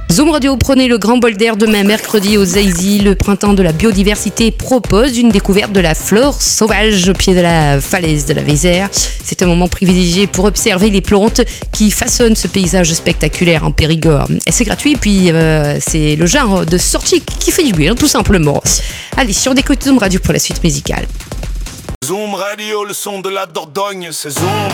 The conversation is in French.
Zoom Radio, prenez le grand bol d'air demain mercredi au Zaïzi. Le printemps de la biodiversité propose une découverte de la flore sauvage au pied de la falaise de la Vézère. C'est un moment privilégié pour observer les plantes qui façonnent ce paysage spectaculaire en Périgord. Et c'est gratuit, puis c'est le genre de sortie qui fait du bien, tout simplement. Allez, sur d'écoute Zoom Radio pour la suite musicale. Zoom Radio, le son de la Dordogne, c'est Zoom.